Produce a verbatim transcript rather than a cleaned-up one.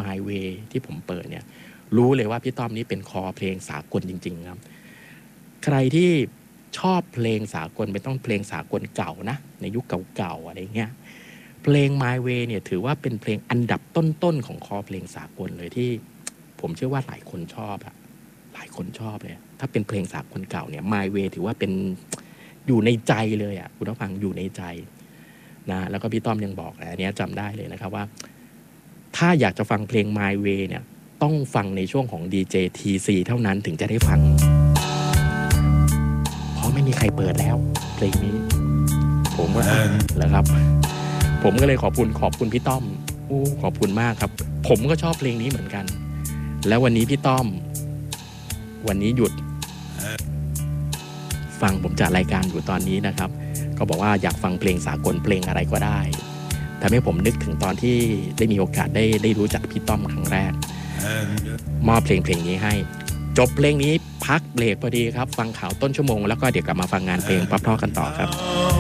My Way ที่ผมเปิดเนี่ยรู้เลยว่าพี่ต้อมนี่เป็นคอเพลงสากลจริงๆครับใครที่ชอบเพลงสากลไม่ต้องเพลงสากลเก่านะในยุคเก่าๆอะไรเงี้ยเพลง My Way เนี่ยถือว่าเป็นเพลงอันดับต้นๆของคอเพลงสากลเลยที่ผมเชื่อว่าหลายคนชอบอะหลายคนชอบเลยถ้าเป็นเพลงสากลเก่าเนี่ย My Way ถือว่าเป็นอยู่ในใจเลยอะคุณผู้ฟังอยู่ในใจนะแล้วก็พี่ต้อมยังบอกอันนี้จำได้เลยนะครับว่าถ้าอยากจะฟังเพลง My Way เนี่ยต้องฟังในช่วงของ ดี เจ ที ซี เท่านั้นถึงจะได้ฟังเพราะไม่มีใครเปิดแล้วเพลงนี้ผมว่าเหรอครับผมก็เลยขอบคุณขอบคุณพี่ต้อมโอ้ขอบคุณมากครับผมก็ชอบเพลงนี้เหมือนกันแล้ววันนี้พี่ต้อมวันนี้หยุดฟังผมจัดรายการอยู่ตอนนี้นะครับก็บอกว่าอยากฟังเพลงสากลเพลงอะไรก็ได้ทำให้ผมนึกถึงตอนที่ได้มีโอกาสได้ได้รู้จักพี่ต้อมครั้งแรกมอบเพลงเพลงนี้ให้จบเพลงนี้พักเบรกพอดีครับฟังข่าวต้นชั่วโมงแล้วก็เดี๋ยวกลับมาฟังงานเพลงเพราะๆกันต่อครับ